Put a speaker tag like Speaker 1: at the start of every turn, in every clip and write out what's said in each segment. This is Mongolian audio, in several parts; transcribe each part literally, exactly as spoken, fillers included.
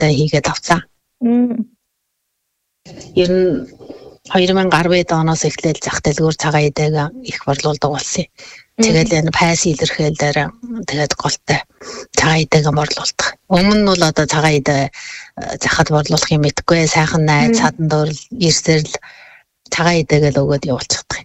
Speaker 1: цагаатай хийгээд авцаа. Ер нь хоёр мянга арван оноос эхлээл зах дэлгүүр цагаан идэг их борлуулдаг болсон. Тэгээд энэ пайс илэрхийл дээр тэгээд голтой цагаан идэг борлуулдаг. Өмнө нь бол одоо цагаан идэ захад борлуулах юм мэдгүй сайхан найз цадан дөрл ирсэрл цагаан идэгээл өгөөд явуулчихдаг.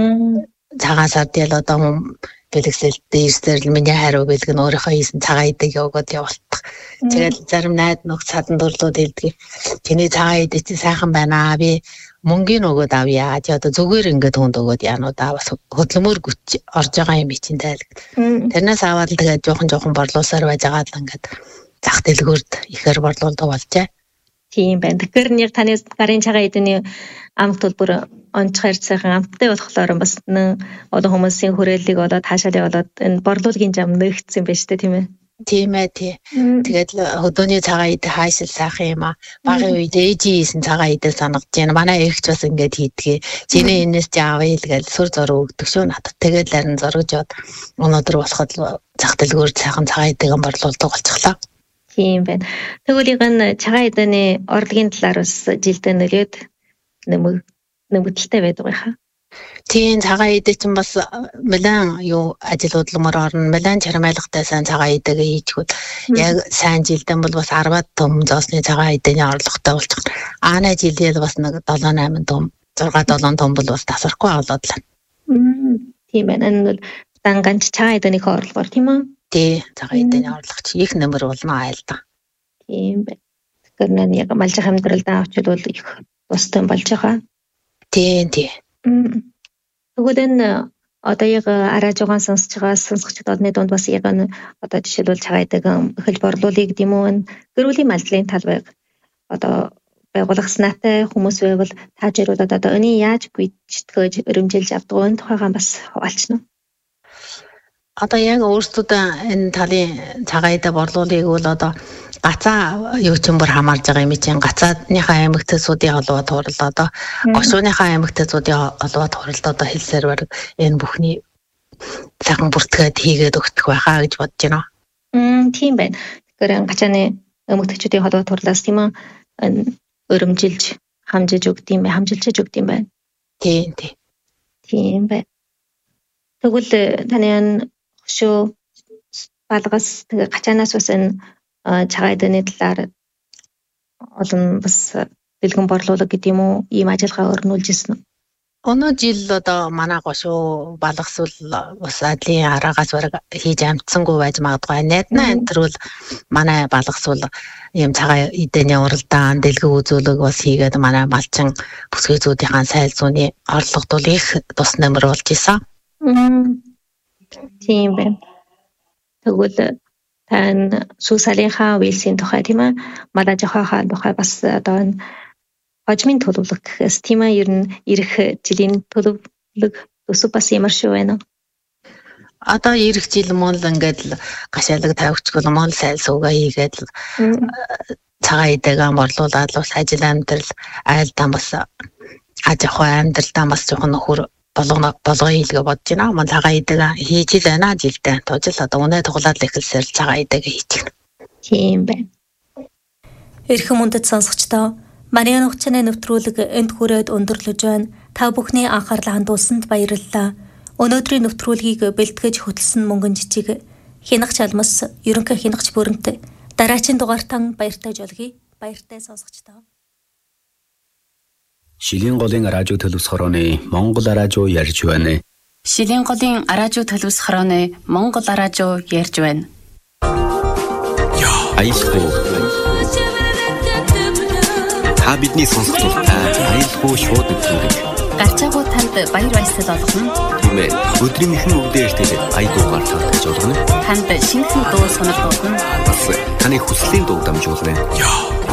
Speaker 1: Цагаан сардиал одоо бэлгэсэлтэй ирсэрл миний хариу бэлгэн өөрийнхөө хийсэн цагаан идэг өгөөд явуулдаг. Тэгээд зарим найз нөх цадан дöрлүүд хэлдэг. Чиний цагаан идэ чи сайхан байна аа би мөнгөний өгөөд авъя. Чи одоо зүгээр ингээд хүнд өгөөд яануу да бас хөдөлмөр гүч орж байгаа юм би чинь тайл. Тэрнээс аваад тэгээд жоохон жоохон борлуулсаар байж байгаа л ингээд зах дэлгүүрт ихээр борлуулдаг болжээ.
Speaker 2: Тийм байна. Тэгэхээр нэг таны гарын цагаан эдний амт төлбөр онцгой сайхан амттай болохоор бас одоо хүмүүсийн хүрээллийг одоо таашаалаа болоод энэ борлуулгын зам нэгдсэн байж тээ тийм ээ. Тийм ээ тий. Тэгээд хөдөөний цагаан идэ хайшил сайхан юм аа. Багын үед ээжийн цагаан идэ санагдаж байна. Манай эгч бас ингээд хийдгээ. Чиний энэс чи авъя л гэж сүр зураг өгдөг шүү надад. Тэгээд ларин зургаж яваад өнөөдөр болоход зах дэлгүүр сайхан цагаан идэг борлуулдаг болчихлоо. Тийм байна. Тэгвэл энэ цагаан идэний орлогын талаар бас жилдээ нөлөөд нэмэг нэмэгдэлтэй байдаг байхаа.
Speaker 1: Тийм цагаан идэ чинь бас мэлэн юу ажил хөдөлмөр орно. Мэлэн чармайлгатай сайн цагаан идэг хийчихвэл яг сайн жилдэн бол бас арваад том зоосны цагаан идэний орлоготой болчих. Аана жилдээ бас нэг долоо найман том зургаа долоон том бол бас тасрахгүй болоод л.
Speaker 2: Тийм байна. Энэ бол данганч цагаан идэний орлогоор тийм үү?
Speaker 1: Тий, цагаан идэний орлого чи их нэмэр болно айл да.
Speaker 2: Тийм байна. Тэгэхээр нэ яг малжих амьдралдаа авчид бол их тустай болж байгаа.
Speaker 1: Тийм тий.
Speaker 2: Тэгвэл энэ одоо яг арай жугаан сонсож байгаа сонсогчдод одны дунд бас яг энэ одоо жишээлбэл цагаан идэг эхэл борлуулыг гэдэм үү гэрүүлийн малдлын талбайг одоо байгуулах санаатай хүмүүс байвал таажруудад одоо энэ яаж гүйцэтгэж өрөмжилж авдаг вэ? Тухайгаан бас хуваалцна.
Speaker 1: Одоо яг өөрсдөө энэ талын цагаан идэг борлуулыг бол одоо гацаа юу ч юм бүр хамаарж байгаа юм чинь гацааныхаа аймагтсуудын холбоо турал одоо гошууныхаа аймагтсуудын холбоо турал одоо хэлсээр баг энэ бүхний цагаан бүртгээд хийгээд өгөх байхаа гэж бодож байна.
Speaker 2: Мм тийм байна. Тэгэхээр гацааны аймагтчүүдийн холбоо турлаас тийм ээ өрөмжилж хамжиж өгдөм бай, хамжилж өгдөм байна.
Speaker 1: Тийм тийм.
Speaker 2: Тийм бай. Тэгвэл таны хошуу балгас тэгээ гацаанаас бас энэ цагаан идэний талаар олон бас бэлгэн борлуулалт гэдэг юм уу ийм ажиллагаа өрнүүлж ирсэн үү?
Speaker 1: Өнөө жил одоо манай гошуу балгасвал бас адлын араагаас бараг хийж амтсангүй байж магадгүй. Найднаа энэ төр бол манай балгасвал ийм цагаан идэний уралдаан дэлгэг үзүүлэг бас хийгээд манай малчин бүсгүйцүүдийн сайн зүүнний орлогот бол их тус нэмэр болж исэн.
Speaker 2: Тийм байна. Тэгвэл тань сүүсалийнхаа үйлсийн тухай тийм ээ малажихаа тухай бас одоо энэ хожмын төлөвлөлт гэхээс тийм ээ ер нь ирэх жилийн төлөвлөлт өсөв бас ямар шүү байна.
Speaker 1: Одоо ирэх жил мөн л ингээд гашаалаг тавьчихвал мөн сайн суугаа хийгээд цагаан идэгээ борлуулаад бас ажил амьдрал айлдаа бас аж ахуй амьдралдаа бас жоохон нөхөр болгоно болгоё гэж бодож байна. Мөн цагаан идэгээ хийж л байна жилдээ. Тожил одоо өнөө тоглоод л эхэлсээр цагаан идэгээ хийчих.
Speaker 2: Тийм байна.
Speaker 3: Эрхэм үндэт сонсогчдоо Мариан хугацааны нэвтрүүлэг энд хүрээд өндөрлөж байна. Та бүхний анхаарлаа хандуулсанд баярлалаа. Өнөөдрийн нэвтрүүлгийг бэлтгэж хөтлсөн мөнгөн жижиг хянагч алмас ерөнхий хянагч бүрэнт дараагийн дугаартан баяртай жолгий. Баяртай сонсогчдоо.
Speaker 4: Шилийн голын радио төлөвс хорооны Монгол радио ярьж байна.
Speaker 5: Шилийн голын радио төлөвс хорооны Монгол радио ярьж байна.
Speaker 4: Айлхуу. Та бидний сонсогчдаа айлхуу шууд өгдөг.
Speaker 5: Гарчаагүй танд баяр баясгал олгоно.
Speaker 4: Тийм ээ. Өдрийн ихэнх үгдээртэй айдуугаар тавьж олгоно.
Speaker 5: Танд шинэхэн дуу сонирхолтой.
Speaker 4: Бас таны хүслийн дуу дамжуулна.